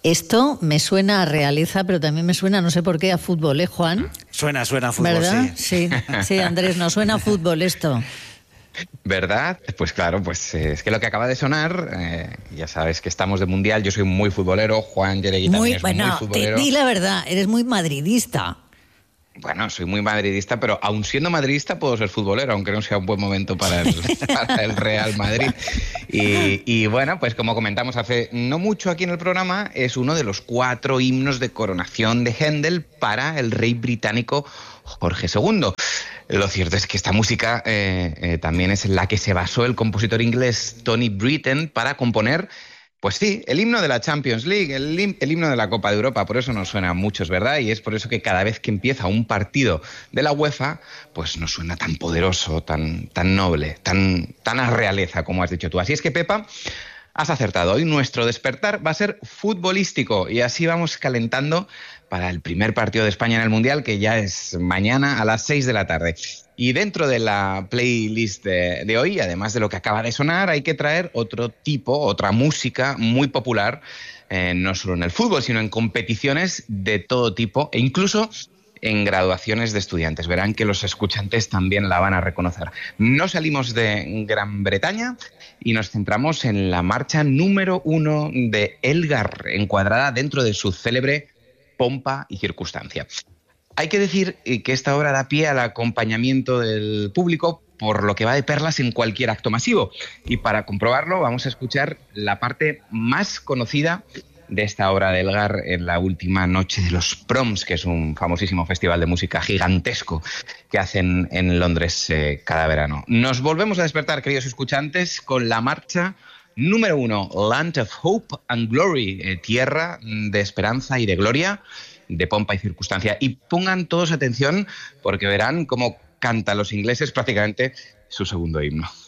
Esto me suena a realeza, pero también me suena, no sé por qué, a fútbol, ¿eh, Juan? Suena a fútbol, ¿verdad? sí. Sí, Andrés, nos suena a fútbol esto. ¿Verdad? Pues claro, es que lo que acaba de sonar, ya sabes que estamos de Mundial, yo soy muy futbolero, Juan Yeregui también es muy futbolero. Di la verdad, eres muy madridista. Bueno, soy muy madridista, pero aun siendo madridista puedo ser futbolero, aunque no sea un buen momento para el Real Madrid. Y bueno, pues como comentamos hace no mucho aquí en el programa, es uno de los 4 himnos de coronación de Händel para el rey británico Jorge II. Lo cierto es que esta música también es en la que se basó el compositor inglés Tony Britten para componer, pues sí, el himno de la Champions League, el himno de la Copa de Europa. Por eso nos suena a muchos, ¿verdad? Y es por eso que cada vez que empieza un partido de la UEFA, pues nos suena tan poderoso, tan noble, tan a realeza, como has dicho tú. Así es que, Pepa, has acertado. Hoy nuestro despertar va a ser futbolístico y así vamos calentando para el primer partido de España en el Mundial, que ya es mañana a las 6 de la tarde. Y dentro de la playlist de hoy, además de lo que acaba de sonar, hay que traer otra música muy popular, no solo en el fútbol, sino en competiciones de todo tipo e incluso en graduaciones de estudiantes. Verán que los escuchantes también la van a reconocer. No salimos de Gran Bretaña y nos centramos en la marcha número 1 de Elgar, encuadrada dentro de su célebre Pompa y Circunstancia. Hay que decir que esta obra da pie al acompañamiento del público, por lo que va de perlas en cualquier acto masivo. Y para comprobarlo vamos a escuchar la parte más conocida de esta obra de Elgar en la última noche de los Proms, que es un famosísimo festival de música gigantesco que hacen en Londres cada verano. Nos volvemos a despertar, queridos escuchantes, con la marcha número 1, Land of Hope and Glory, tierra de esperanza y de gloria, de Pompa y Circunstancia. Y pongan todos atención porque verán cómo cantan los ingleses prácticamente su segundo himno.